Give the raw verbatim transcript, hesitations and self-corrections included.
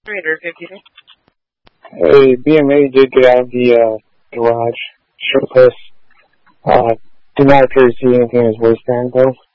Raider fifty-two. Hey, B M A did get out of the uh, garage shirtless. Uh, did not appear to see anything in his waistband, though.